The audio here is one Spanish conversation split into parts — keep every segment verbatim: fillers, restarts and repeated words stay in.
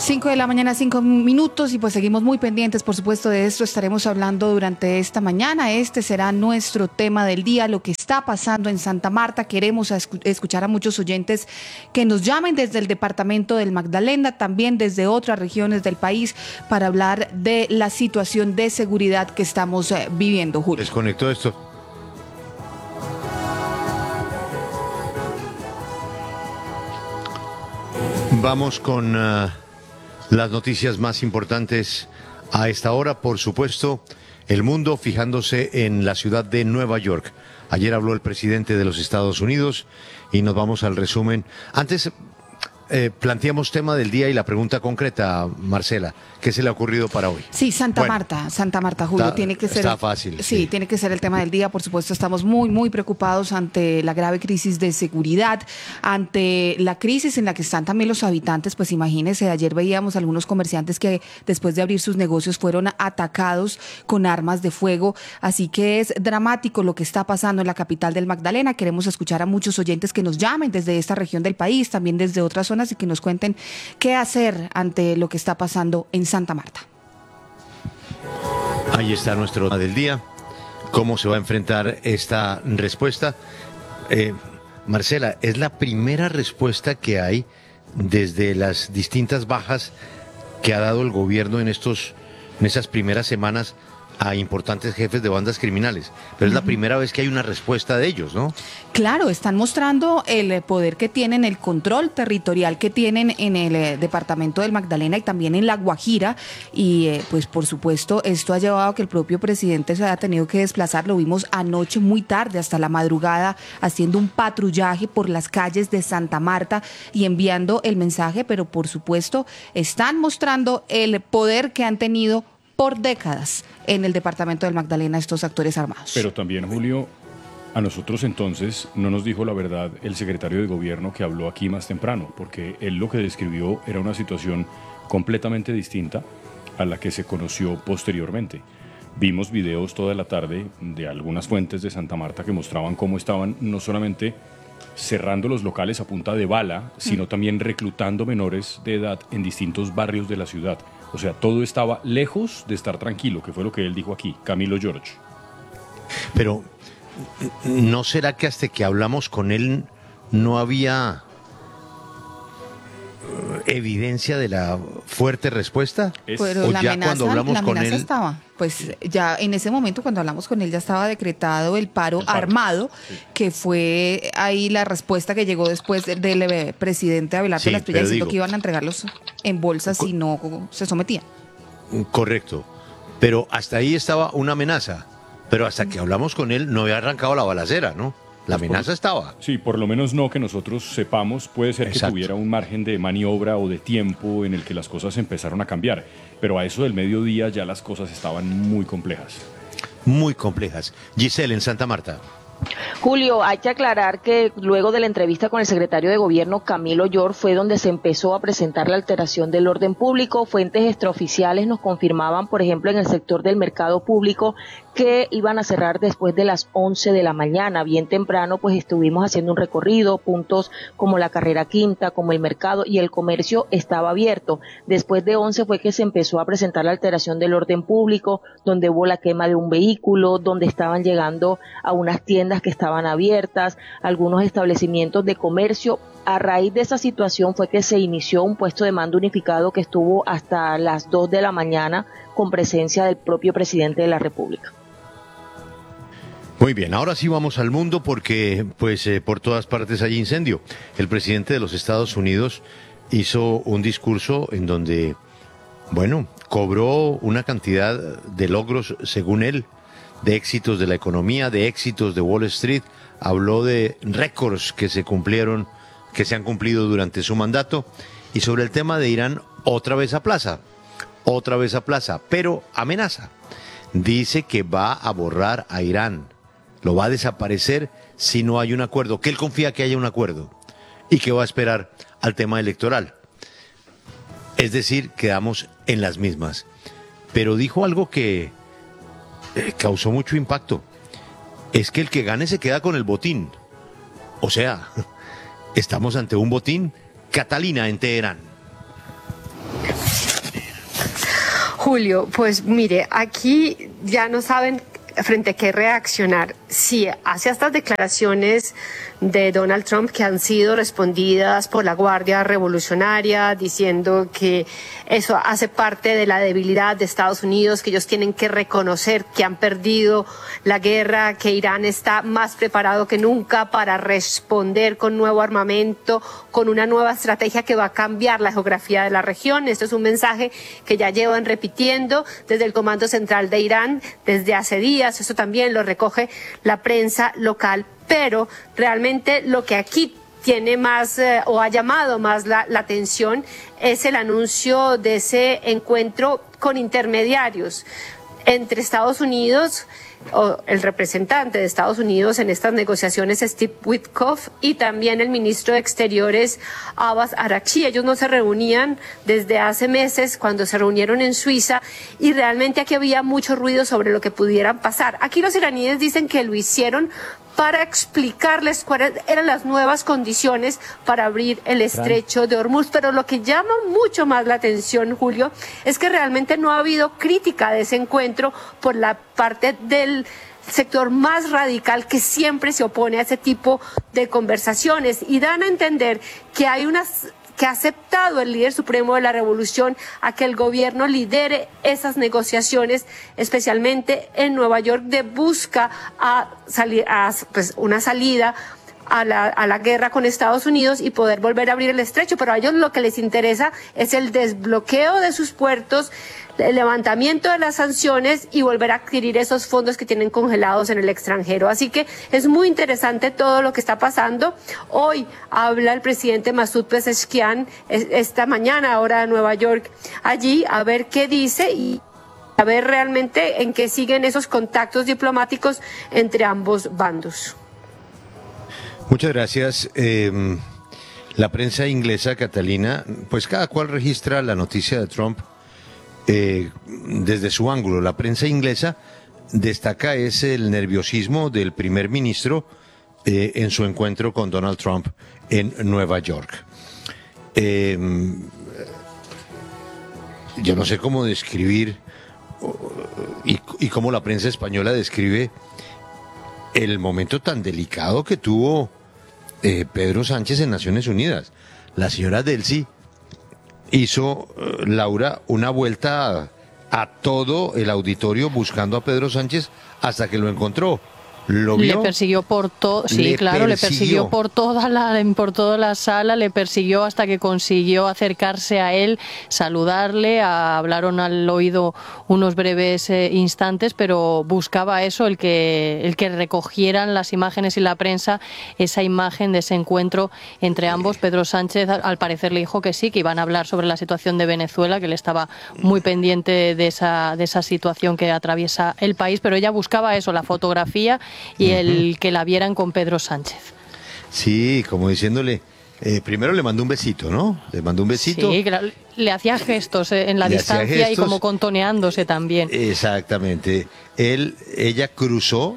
Cinco de la mañana, cinco minutos, y pues seguimos muy pendientes, por supuesto, de esto. Estaremos hablando durante esta mañana. Este será nuestro tema del día, lo que está pasando en Santa Marta. Queremos escuchar a muchos oyentes que nos llamen desde el departamento del Magdalena, también desde otras regiones del país, para hablar de la situación de seguridad que estamos eh, viviendo, Julio. Desconectó esto. Vamos con uh, las noticias más importantes a esta hora. Por supuesto, el mundo fijándose en la ciudad de Nueva York. Ayer habló el presidente de los Estados Unidos y nos vamos al resumen. Antes eh, planteamos tema del día y la pregunta concreta, Marcela, ¿qué se le ha ocurrido para hoy? Sí, Santa bueno, Marta, Santa Marta, Julio, está, tiene que ser... Está fácil. Sí, sí, tiene que ser el tema del día. Por supuesto, estamos muy, muy preocupados ante la grave crisis de seguridad, ante la crisis en la que están también los habitantes. Pues imagínense, ayer veíamos algunos comerciantes que después de abrir sus negocios fueron atacados con armas de fuego. Así que es dramático lo que está pasando en la capital del Magdalena. Queremos escuchar a muchos oyentes que nos llamen desde esta región del país, también desde otras zonas, y que nos cuenten qué hacer ante lo que está pasando en Santa Marta. Ahí está nuestro tema del día. ¿Cómo se va a enfrentar esta respuesta? Eh, Marcela, es la primera respuesta que hay desde las distintas bajas que ha dado el gobierno en estos, en esas primeras semanas a importantes jefes de bandas criminales. Pero es la primera vez que hay una respuesta de ellos, ¿no? Claro, están mostrando el poder que tienen, el control territorial que tienen en el eh, departamento del Magdalena y también en La Guajira. Y eh, pues por supuesto esto ha llevado a que el propio presidente se haya tenido que desplazar. Lo vimos anoche muy tarde, hasta la madrugada, haciendo un patrullaje por las calles de Santa Marta y enviando el mensaje. Pero por supuesto están mostrando el poder que han tenido por décadas en el departamento del Magdalena estos actores armados. Pero también, Julio, a nosotros entonces no nos dijo la verdad el secretario de gobierno que habló aquí más temprano, porque él lo que describió era una situación completamente distinta a la que se conoció posteriormente. Vimos videos toda la tarde de algunas fuentes de Santa Marta que mostraban cómo estaban no solamente cerrando los locales a punta de bala, sino también reclutando menores de edad en distintos barrios de la ciudad. O sea, todo estaba lejos de estar tranquilo, que fue lo que él dijo aquí, Camilo George. Pero, ¿no será que hasta que hablamos con él no había evidencia de la fuerte respuesta? Pero ¿O la ya amenaza, cuando hablamos la amenaza con él estaba? Pues ya en ese momento, cuando hablamos con él, ya estaba decretado el paro, el paro. armado, sí. Que fue ahí la respuesta que llegó después del, del presidente Abelardo sí, Lasprilla, diciendo digo, que iban a entregarlos en bolsas si no se sometían. Correcto, pero hasta ahí estaba una amenaza, pero hasta que hablamos con él no había arrancado la balacera, ¿no? La pues amenaza por, estaba. Sí, por lo menos no que nosotros sepamos. Puede ser Exacto. que tuviera un margen de maniobra o de tiempo en el que las cosas empezaron a cambiar. Pero a eso del mediodía ya las cosas estaban muy complejas. Muy complejas. Giselle, en Santa Marta. Julio, hay que aclarar que luego de la entrevista con el secretario de Gobierno, Camilo George, fue donde se empezó a presentar la alteración del orden público. Fuentes extraoficiales nos confirmaban, por ejemplo, en el sector del mercado público, que iban a cerrar después de las once de la mañana. Bien temprano, pues estuvimos haciendo un recorrido, puntos como la Carrera Quinta, como el mercado, y el comercio estaba abierto. Después de once fue que se empezó a presentar la alteración del orden público, donde hubo la quema de un vehículo, donde estaban llegando a unas tiendas que estaban abiertas, algunos establecimientos de comercio. A raíz de esa situación fue que se inició un puesto de mando unificado que estuvo hasta las dos de la mañana con presencia del propio presidente de la República. Muy bien, ahora sí vamos al mundo porque pues eh, por todas partes hay incendio. El presidente de los Estados Unidos hizo un discurso en donde, bueno, cobró una cantidad de logros, según él, de éxitos de la economía, de éxitos de Wall Street. Habló de récords que se cumplieron, que se han cumplido durante su mandato. Y sobre el tema de Irán, otra vez a plaza, otra vez a plaza, pero amenaza. Dice que va a borrar a Irán, lo va a desaparecer si no hay un acuerdo, que él confía que haya un acuerdo y que va a esperar al tema electoral. Es decir, quedamos en las mismas. Pero dijo algo que Eh, causó mucho impacto. Es que el que gane se queda con el botín. O sea, estamos ante un botín. Catalina, en Teherán. Julio, pues mire, aquí ya no saben frente a qué reaccionar. Si hace estas declaraciones de Donald Trump que han sido respondidas por la Guardia Revolucionaria diciendo que eso hace parte de la debilidad de Estados Unidos, que ellos tienen que reconocer que han perdido la guerra, que Irán está más preparado que nunca para responder con nuevo armamento, con una nueva estrategia que va a cambiar la geografía de la región. Este es un mensaje que ya llevan repitiendo desde el Comando Central de Irán desde hace días. Eso también lo recoge la prensa local, pero realmente lo que aquí tiene más eh, o ha llamado más la, la atención es el anuncio de ese encuentro con intermediarios entre Estados Unidos, o el representante de Estados Unidos en estas negociaciones, Steve Witkoff, y también el ministro de Exteriores, Abbas Araghchi. Ellos no se reunían desde hace meses, cuando se reunieron en Suiza, y realmente aquí había mucho ruido sobre lo que pudieran pasar. Aquí los iraníes dicen que lo hicieron para explicarles cuáles eran las nuevas condiciones para abrir el estrecho de Hormuz. Pero lo que llama mucho más la atención, Julio, es que realmente no ha habido crítica de ese encuentro por la parte del sector más radical que siempre se opone a ese tipo de conversaciones, y dan a entender que hay unas que ha aceptado el líder supremo de la revolución a que el gobierno lidere esas negociaciones, especialmente en Nueva York, de busca a, salir, a pues, una salida a la, a la guerra con Estados Unidos y poder volver a abrir el estrecho. Pero a ellos lo que les interesa es el desbloqueo de sus puertos, el levantamiento de las sanciones y volver a adquirir esos fondos que tienen congelados en el extranjero. Así que es muy interesante todo lo que está pasando. Hoy habla el presidente Masoud Pezeshkian, esta mañana, hora de Nueva York, allí, a ver qué dice y a ver realmente en qué siguen esos contactos diplomáticos entre ambos bandos. Muchas gracias. Eh, la prensa inglesa, Catalina, pues cada cual registra la noticia de Trump eh, desde su ángulo. La prensa inglesa destaca es el nerviosismo del primer ministro eh, en su encuentro con Donald Trump en Nueva York. Eh, yo no sé cómo describir y, y cómo la prensa española describe el momento tan delicado que tuvo eh, Pedro Sánchez en Naciones Unidas. La señora Delcy hizo, eh, Laura, una vuelta a, a todo el auditorio buscando a Pedro Sánchez hasta que lo encontró. ¿Lo vio? Le persiguió por todo, sí, le claro, persiguió. le persiguió por toda la por toda la sala, le persiguió hasta que consiguió acercarse a él, saludarle, a, hablaron al oído unos breves eh, instantes, pero buscaba eso, el que el que recogieran las imágenes y la prensa esa imagen de ese encuentro entre ambos. Pedro Sánchez al parecer le dijo que sí, que iban a hablar sobre la situación de Venezuela, que él estaba muy pendiente de esa de esa situación que atraviesa el país, pero ella buscaba eso, la fotografía y el que la vieran con Pedro Sánchez. Sí, como diciéndole, eh, primero le mandó un besito, ¿no? Le mandó un besito. Sí, le hacía gestos eh, en la Le distancia gestos, y como contoneándose también. Exactamente. Él, ella cruzó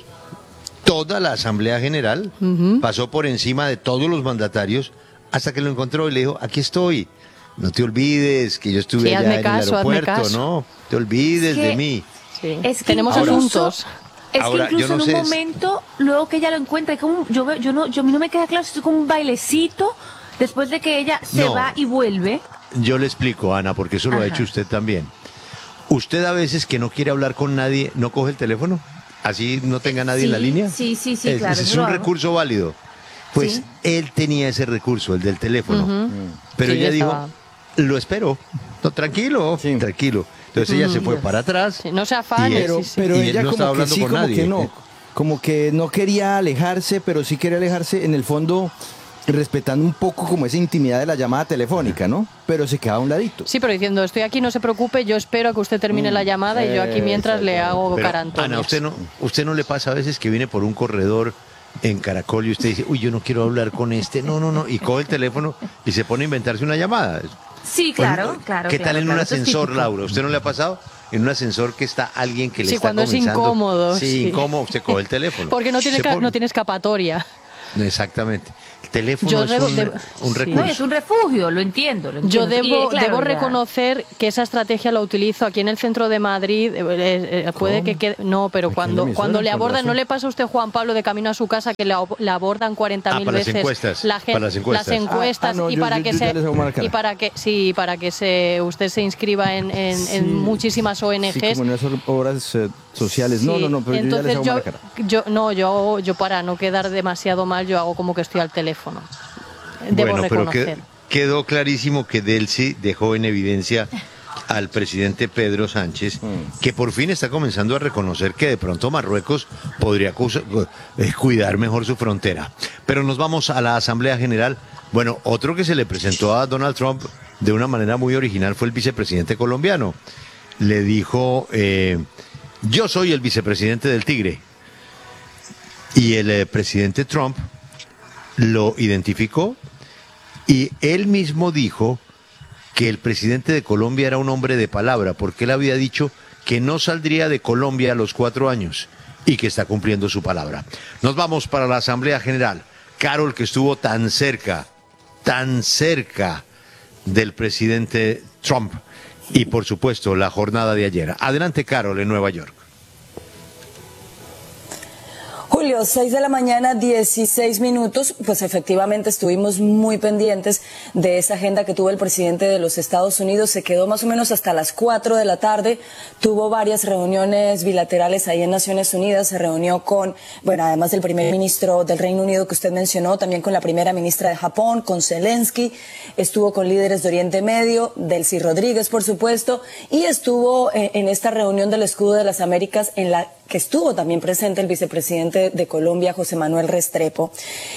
toda la Asamblea General, uh-huh. pasó por encima de todos los mandatarios hasta que lo encontró y le dijo, aquí estoy. No te olvides que yo estuve sí, allá en caso, el aeropuerto, ¿no? Te olvides es que, de mí. Sí. Es que tenemos incluso, asuntos. Es Ahora, que incluso yo no en un sé momento, luego que ella lo encuentra, como, yo, yo no, yo a mí no me queda claro si es como un bailecito después de que ella se no. va y vuelve. Yo le explico, Ana, porque eso lo Ajá. ha hecho usted también. Usted a veces que no quiere hablar con nadie, ¿no coge el teléfono? Así no tenga nadie sí, en la línea. Sí, sí, sí, es, claro. Es un recurso válido. Pues sí. él tenía ese recurso, el del teléfono. Uh-huh. Pero sí, ella estaba... dijo, lo espero. No, tranquilo, sí. tranquilo. Entonces ella uh-huh. se fue para atrás. Sí, no se afane. Pero, sí, sí. pero y ella no como que sí, como nadie. que no. Como que no quería alejarse, pero sí quería alejarse en el fondo, respetando un poco como esa intimidad de la llamada telefónica, ¿no? Pero se quedaba a un ladito. Sí, pero diciendo, estoy aquí, no se preocupe, yo espero a que usted termine mm, la llamada y yo aquí mientras le hago pero, carantoñas. Ana, ¿usted no, ¿usted no le pasa a veces que viene por un corredor en Caracol y usted dice, uy, yo no quiero hablar con este, no, no, no, y coge el teléfono y se pone a inventarse una llamada? Sí, claro, pues, claro. ¿Qué claro, tal en claro, un ascensor, Laura? ¿Usted no le ha pasado? En un ascensor que está alguien que le sí, está cuando comenzando. es incómodo. Sí, sí, incómodo, usted coge el teléfono. Porque no tiene, ca- no tiene escapatoria. Exactamente. El teléfono Yo es debo- un, debo- un sí. recurso. No, es un refugio, lo entiendo. Lo Yo entiendo. debo, Y, claro, debo ya- reconocer que esa estrategia la utilizo aquí en el centro de Madrid. eh, eh, eh, puede ¿Cómo? que quede, no, pero Aquí en la cuando, emisora, cuando le con abordan, razón. ¿no le pasa a usted, Juan Pablo, de camino a su casa que le, ab- le abordan cuarenta mil Ah, para las veces encuestas, la gen- para las encuestas. las encuestas Ah, ah, no, y yo- para yo- que yo se ya les hago mala cara. y para que sí, para que se usted se inscriba en, en, Sí. en muchísimas O N Sí, Gs? como en esas obras eh, sociales. No, Sí, no, no, pero yo ya les entonces hago yo, mala cara. yo no, yo yo para no quedar demasiado mal, yo hago como que estoy al teléfono. Debo Bueno, pero reconocer. que- quedó clarísimo que Delcy dejó en evidencia al presidente Pedro Sánchez, que por fin está comenzando a reconocer que de pronto Marruecos podría cusa- eh, cuidar mejor su frontera. Pero nos vamos a la Asamblea General. Bueno, otro que se le presentó a Donald Trump de una manera muy original fue el vicepresidente colombiano. Le dijo, eh, yo soy el vicepresidente del Tigre. Y el eh, presidente Trump lo identificó y él mismo dijo que el presidente de Colombia era un hombre de palabra, porque él había dicho que no saldría de Colombia a los cuatro años y que está cumpliendo su palabra. Nos vamos para la Asamblea General. Carol, que estuvo tan cerca, tan cerca del presidente Trump y por supuesto la jornada de ayer. Adelante, Carol, en Nueva York. Julio, seis de la mañana, dieciséis minutos, pues efectivamente estuvimos muy pendientes de esa agenda que tuvo el presidente de los Estados Unidos. Se quedó más o menos hasta las cuatro de la tarde, tuvo varias reuniones bilaterales ahí en Naciones Unidas, se reunió con, bueno, además del primer ministro del Reino Unido que usted mencionó, también con la primera ministra de Japón, con Zelensky, estuvo con líderes de Oriente Medio, Delcy Rodríguez, por supuesto, y estuvo en, en esta reunión del Escudo de las Américas en la que estuvo también presente el vicepresidente de Colombia, José Manuel Restrepo.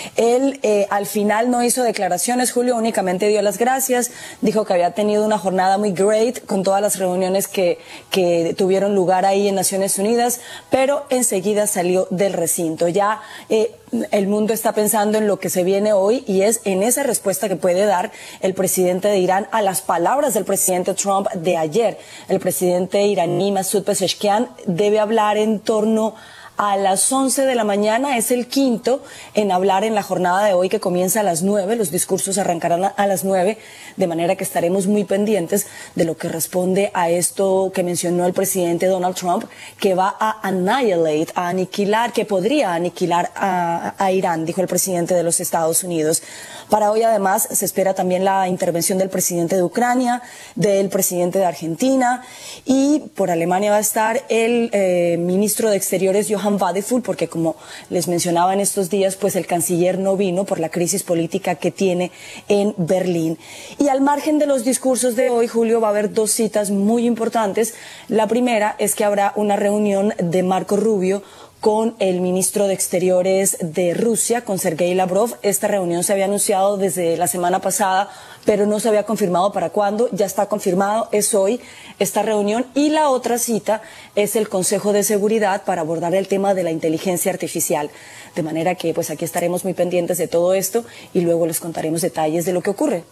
Él eh, al final no hizo declaraciones, Julio, únicamente dio las gracias, dijo que había tenido una jornada muy great con todas las reuniones que, que tuvieron lugar ahí en Naciones Unidas, pero enseguida salió del recinto. Ya eh, el mundo está pensando en lo que se viene hoy y es en esa respuesta que puede dar el presidente de Irán a las palabras del presidente Trump de ayer. El presidente iraní Masoud Pezeshkian debe hablar en torno a las once de la mañana, es el quinto en hablar en la jornada de hoy que comienza a las nueve, los discursos arrancarán a, a las nueve, de manera que estaremos muy pendientes de lo que responde a esto que mencionó el presidente Donald Trump, que va a annihilate, a aniquilar, que podría aniquilar a, a Irán, dijo el presidente de los Estados Unidos. Para hoy además se espera también la intervención del presidente de Ucrania, del presidente de Argentina y por Alemania va a estar el eh, ministro de Exteriores Johann Wadefull, porque como les mencionaba en estos días, pues el canciller no vino por la crisis política que tiene en Berlín. Y al margen de los discursos de hoy, Julio, va a haber dos citas muy importantes. La primera es que habrá una reunión de Marco Rubio con el ministro de Exteriores de Rusia, con Sergei Lavrov. Esta reunión se había anunciado desde la semana pasada, pero no se había confirmado para cuándo. Ya está confirmado, es hoy esta reunión. Y la otra cita es el Consejo de Seguridad para abordar el tema de la inteligencia artificial. De manera que pues aquí estaremos muy pendientes de todo esto y luego les contaremos detalles de lo que ocurre.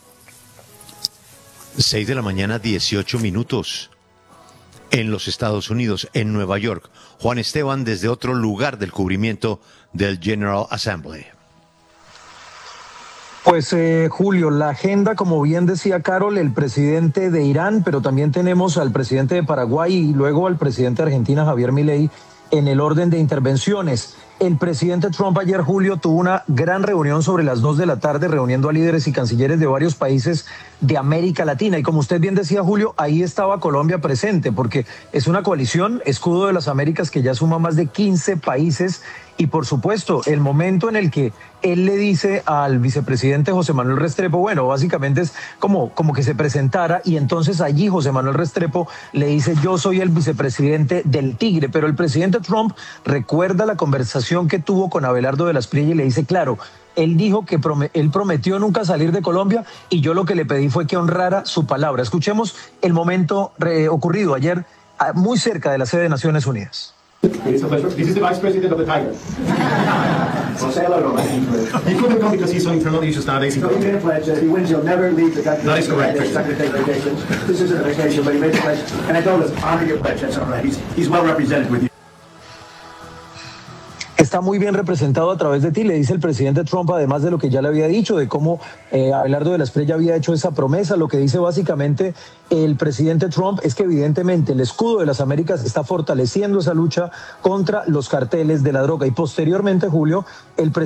Seis de la mañana, dieciocho minutos. En los Estados Unidos, en Nueva York. Juan Esteban desde otro lugar del cubrimiento del General Assembly. Pues eh, Julio, la agenda, como bien decía Carol, el presidente de Irán, pero también tenemos al presidente de Paraguay y luego al presidente de Argentina, Javier Milei, en el orden de intervenciones. El presidente Trump ayer, Julio, tuvo una gran reunión sobre las dos de la tarde, reuniendo a líderes y cancilleres de varios países de América Latina. Y como usted bien decía, Julio, ahí estaba Colombia presente, porque es una coalición, Escudo de las Américas, que ya suma más de quince países. Y por supuesto, el momento en el que él le dice al vicepresidente José Manuel Restrepo, bueno, básicamente es como, como que se presentara, y entonces allí José Manuel Restrepo le dice, yo soy el vicepresidente del Tigre, pero el presidente Trump recuerda la conversación que tuvo con Abelardo de la Espriella y le dice, claro, él dijo que prome- él prometió nunca salir de Colombia y yo lo que le pedí fue que honrara su palabra. Escuchemos el momento re- ocurrido ayer a- muy cerca de la sede de Naciones Unidas. It's a pleasure. This is the Vice President of the Tiger. Well, say hello to him. He couldn't come because he's on internal issues nowadays. He made a pledge that if he wins, he'll never leave the country. That is correct. He's not going to take vacation. This isn't a vacation, but he made a pledge. And I told us, honor your pledge. That's all right. He's, he's well represented with you. está muy bien representado a través de ti, le dice el presidente Trump, además de lo que ya le había dicho, de cómo eh, Abelardo de la Espriella había hecho esa promesa. Lo que dice básicamente el presidente Trump es que evidentemente el escudo de las Américas está fortaleciendo esa lucha contra los carteles de la droga. Y posteriormente, Julio, el presidente